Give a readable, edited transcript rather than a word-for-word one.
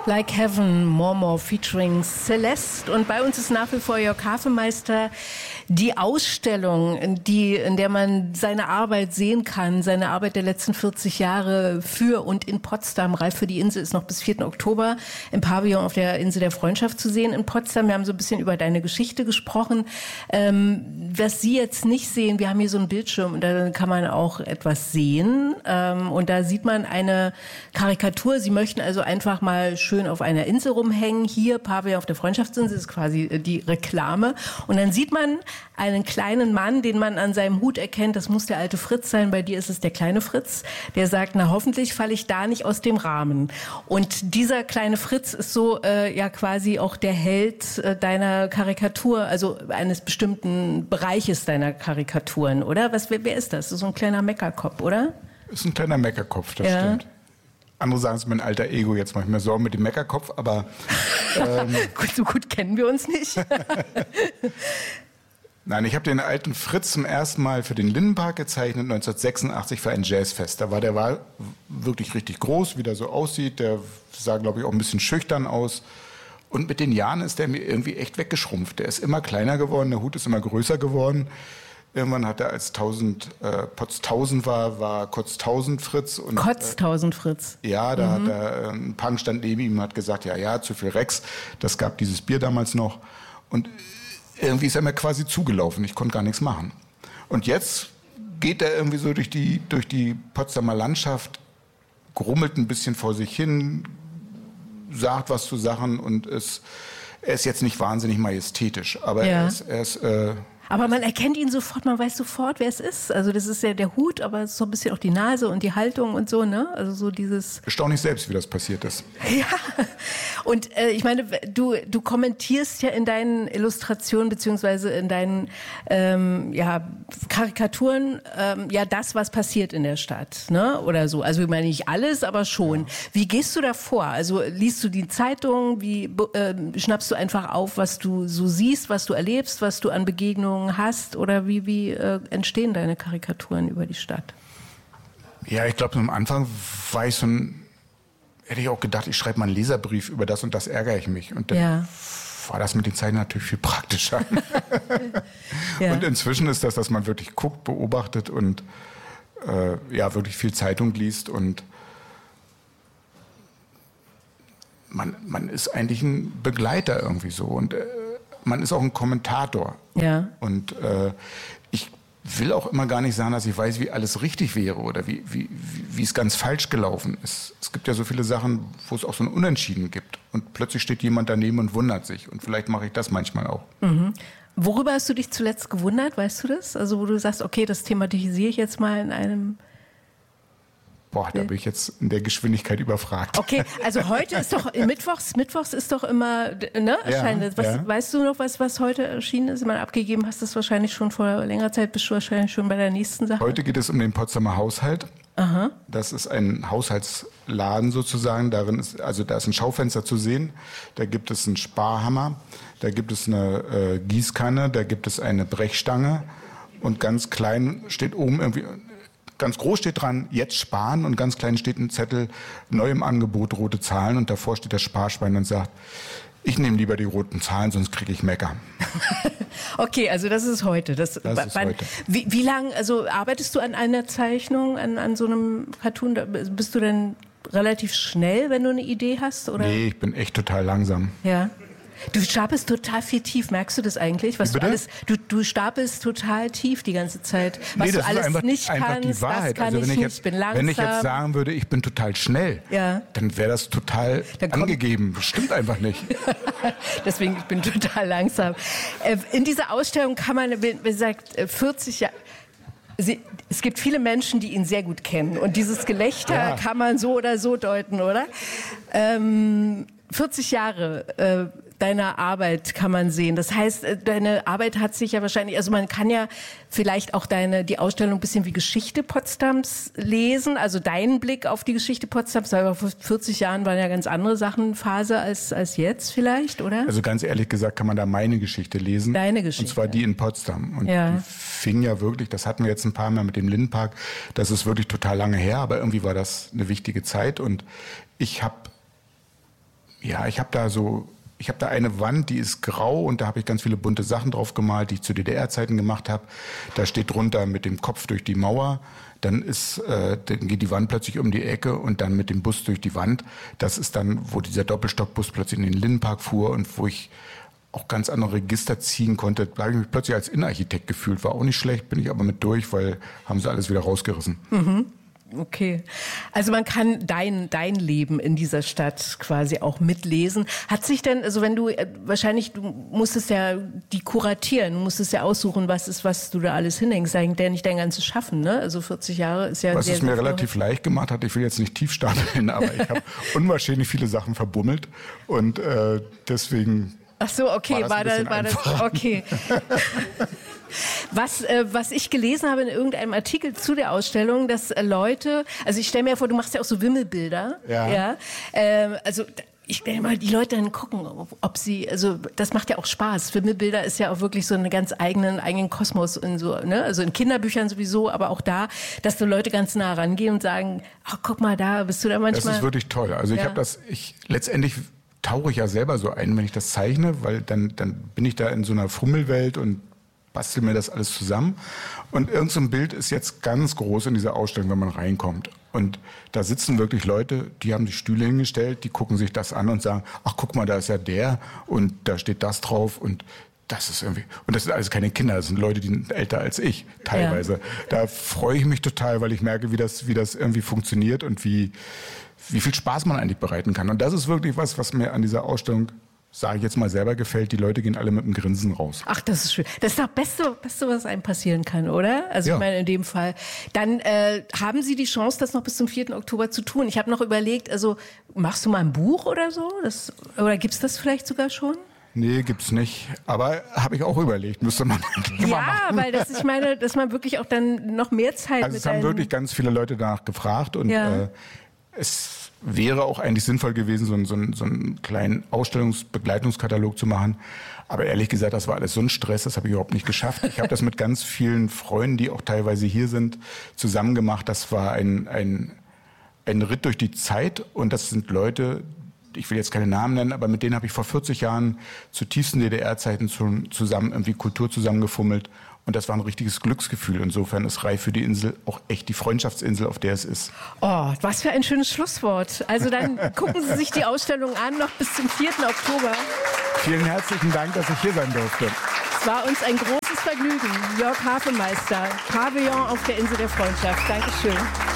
Like Heaven, More featuring Celeste. Und bei uns ist nach wie vor Jörg Hafemeister. Die Ausstellung, in der man seine Arbeit sehen kann, seine Arbeit der letzten 40 Jahre für und in Potsdam, Reif für die Insel, ist noch bis 4. Oktober im Pavillon auf der Insel der Freundschaft zu sehen in Potsdam. Wir haben so ein bisschen über deine Geschichte gesprochen. Was Sie jetzt nicht sehen, wir haben hier so einen Bildschirm und da kann man auch etwas sehen. Und da sieht man eine Karikatur. Sie möchten also einfach mal schön auf einer Insel rumhängen. Hier, Pavillon auf der Freundschaftsinsel, ist quasi die Reklame. Und dann sieht man einen kleinen Mann, den man an seinem Hut erkennt. Das muss der alte Fritz sein. Bei dir ist es der kleine Fritz. Der sagt, na hoffentlich falle ich da nicht aus dem Rahmen. Und dieser kleine Fritz ist so ja quasi auch der Held deiner Karikatur, also eines bestimmten Bereiches deiner Karikaturen, oder? Wer ist das? Das ist so ein kleiner Meckerkopf, oder? Ist ein kleiner Meckerkopf, das stimmt. Andere sagen, es ist mein alter Ego, jetzt mache ich mir Sorgen mit dem Meckerkopf, aber... So gut kennen wir uns nicht. Nein, ich habe den alten Fritz zum ersten Mal für den Lindenpark gezeichnet, 1986 für ein Jazzfest. Der war wirklich richtig groß, wie der so aussieht. Der sah, glaube ich, auch ein bisschen schüchtern aus. Und mit den Jahren ist der mir irgendwie echt weggeschrumpft. Der ist immer kleiner geworden, der Hut ist immer größer geworden. Irgendwann hat er, als Potz 1000 war Kotz 1000 Fritz. Und, Kotz 1000 Fritz. Ja, da hat er, ein Punk stand neben ihm und hat gesagt, ja, zu viel Rex. Das gab dieses Bier damals noch. Und irgendwie ist er mir quasi zugelaufen. Ich konnte gar nichts machen. Und jetzt geht er irgendwie so durch die Potsdamer Landschaft, grummelt ein bisschen vor sich hin, sagt was zu Sachen und er ist jetzt nicht wahnsinnig majestätisch, aber er ist aber man erkennt ihn sofort, man weiß sofort, wer es ist. Also das ist ja der Hut, aber es ist so ein bisschen auch die Nase und die Haltung und so, ne? Also so dieses... Erstaunlich selbst, wie das passiert ist. Ja, und ich meine, du kommentierst ja in deinen Illustrationen beziehungsweise in deinen Karikaturen das, was passiert in der Stadt, ne? Oder so. Also ich meine nicht alles, aber schon. Ja. Wie gehst du da vor? Also liest du die Zeitung? Wie schnappst du einfach auf, was du so siehst, was du erlebst, was du an Begegnungen hast, oder wie entstehen deine Karikaturen über die Stadt? Ja, ich glaube, am Anfang hätte ich auch gedacht, ich schreibe mal einen Leserbrief über das und das ärgere ich mich. Und dann war das mit den Zeichen natürlich viel praktischer. Und inzwischen ist das, dass man wirklich guckt, beobachtet und wirklich viel Zeitung liest und man ist eigentlich ein Begleiter irgendwie so und man ist auch ein Kommentator. Ja. Und ich will auch immer gar nicht sagen, dass ich weiß, wie alles richtig wäre oder wie es ganz falsch gelaufen ist. Es gibt ja so viele Sachen, wo es auch so ein Unentschieden gibt. Und plötzlich steht jemand daneben und wundert sich. Und vielleicht mache ich das manchmal auch. Mhm. Worüber hast du dich zuletzt gewundert? Weißt du das? Also wo du sagst, okay, das thematisiere ich jetzt mal in einem... Boah, da bin ich jetzt in der Geschwindigkeit überfragt. Okay, also heute ist doch, Mittwochs ist doch immer, ne, erscheint. Weißt du noch, was heute erschienen ist? Man abgegeben hast das wahrscheinlich schon vor längerer Zeit, bist du wahrscheinlich schon bei der nächsten Sache. Heute geht es um den Potsdamer Haushalt. Aha. Das ist ein Haushaltsladen sozusagen. Da ist ein Schaufenster zu sehen. Da gibt es einen Sparhammer, da gibt es eine Gießkanne, da gibt es eine Brechstange und ganz klein steht oben irgendwie... Ganz groß steht dran, jetzt sparen, und ganz klein steht ein Zettel, neu im Angebot, rote Zahlen, und davor steht das Sparschwein und sagt, ich nehme lieber die roten Zahlen, sonst kriege ich Mecker. Okay, also das ist heute. Das ist heute. Wie lange, also arbeitest du an einer Zeichnung, an so einem Cartoon? Bist du denn relativ schnell, wenn du eine Idee hast? Oder? Nee, ich bin echt total langsam. Ja. Du stapelst total viel tief, merkst du das eigentlich? Du stapelst total tief die ganze Zeit. Was du alles nicht kannst, die Wahrheit. Das kann ich nicht, ich bin langsam. Wenn ich jetzt sagen würde, ich bin total schnell, dann wäre das total angegeben. Das stimmt einfach nicht. Deswegen, ich bin total langsam. In dieser Ausstellung kann man, wie gesagt, 40 Jahre... Es gibt viele Menschen, die ihn sehr gut kennen. Und dieses Gelächter kann man so oder so deuten, oder? 40 Jahre deiner Arbeit kann man sehen. Das heißt, deine Arbeit hat sich ja wahrscheinlich, also man kann ja vielleicht auch die Ausstellung ein bisschen wie Geschichte Potsdams lesen, also deinen Blick auf die Geschichte Potsdams, weil vor 40 Jahren waren ja ganz andere Sachen Phase als jetzt vielleicht, oder? Also ganz ehrlich gesagt kann man da meine Geschichte lesen. Deine Geschichte. Und zwar die in Potsdam. Und die fing ja wirklich, das hatten wir jetzt ein paar Mal mit dem Lindenpark, das ist wirklich total lange her, aber irgendwie war das eine wichtige Zeit und ich habe Ja, ich habe da eine Wand, die ist grau und da habe ich ganz viele bunte Sachen drauf gemalt, die ich zu DDR-Zeiten gemacht habe. Da steht drunter mit dem Kopf durch die Mauer. Dann geht die Wand plötzlich um die Ecke und dann mit dem Bus durch die Wand. Das ist dann, wo dieser Doppelstockbus plötzlich in den Lindenpark fuhr und wo ich auch ganz andere Register ziehen konnte. Da habe ich mich plötzlich als Innenarchitekt gefühlt. War auch nicht schlecht, bin ich aber mit durch, weil haben sie alles wieder rausgerissen. Mhm. Okay. Also man kann dein Leben in dieser Stadt quasi auch mitlesen. Hat sich denn, also wenn du musstest ja die kuratieren, du musstest ja aussuchen, was du da alles hinhängst. Eigentlich nicht dein ganzes Schaffen, ne? Also 40 Jahre ist ja was es mir relativ leicht gemacht hat, ich will jetzt nicht tief stapeln, aber ich habe unwahrscheinlich viele Sachen verbummelt und deswegen. Ach so, okay, war das okay. Was ich gelesen habe in irgendeinem Artikel zu der Ausstellung, dass Leute, also ich stelle mir vor, du machst ja auch so Wimmelbilder. Ja. Also ich werde mal die Leute dann gucken, ob sie, also das macht ja auch Spaß. Wimmelbilder ist ja auch wirklich so einen ganz eigenen Kosmos in so, ne? Also in Kinderbüchern sowieso, aber auch da, dass so Leute ganz nah rangehen und sagen, ach guck mal, da bist du da manchmal. Das ist wirklich toll. Also letztendlich tauche ich ja selber so ein, wenn ich das zeichne, weil dann bin ich da in so einer Fummelwelt und bastel mir das alles zusammen. Und irgend so ein Bild ist jetzt ganz groß in dieser Ausstellung, wenn man reinkommt. Und da sitzen wirklich Leute, die haben die Stühle hingestellt, die gucken sich das an und sagen, ach guck mal, da ist ja der und da steht das drauf und das ist irgendwie, und das sind alles keine Kinder, das sind Leute, die sind älter als ich, teilweise. Ja. Da freue ich mich total, weil ich merke, wie das irgendwie funktioniert und wie viel Spaß man eigentlich bereiten kann. Und das ist wirklich was mir an dieser Ausstellung, sage ich jetzt mal, selber gefällt. Die Leute gehen alle mit einem Grinsen raus. Ach, das ist schön. Das ist das Beste, was einem passieren kann, oder? Also ja. Ich meine, in dem Fall. Dann haben Sie die Chance, das noch bis zum 4. Oktober zu tun. Ich habe noch überlegt, also machst du mal ein Buch oder so? Oder gibt's das vielleicht sogar schon? Nee, gibt's nicht. Aber habe ich auch überlegt, müsste man mal machen. Weil ich meine, dass man wirklich auch dann noch mehr Zeit also es haben wirklich ganz viele Leute danach gefragt und es wäre auch eigentlich sinnvoll gewesen, so einen kleinen Ausstellungsbegleitungskatalog zu machen. Aber ehrlich gesagt, das war alles so ein Stress, das habe ich überhaupt nicht geschafft. Ich habe das mit ganz vielen Freunden, die auch teilweise hier sind, zusammen gemacht. Das war ein Ritt durch die Zeit und das sind Leute, ich will jetzt keine Namen nennen, aber mit denen habe ich vor 40 Jahren zu tiefsten DDR-Zeiten zusammen irgendwie Kultur zusammengefummelt. Und das war ein richtiges Glücksgefühl. Insofern ist Rai für die Insel auch echt die Freundschaftsinsel, auf der es ist. Oh, was für ein schönes Schlusswort. Also dann gucken Sie sich die Ausstellung an, noch bis zum 4. Oktober. Vielen herzlichen Dank, dass ich hier sein durfte. Es war uns ein großes Vergnügen. Jörg Hafenmeister, Pavillon auf der Insel der Freundschaft. Dankeschön.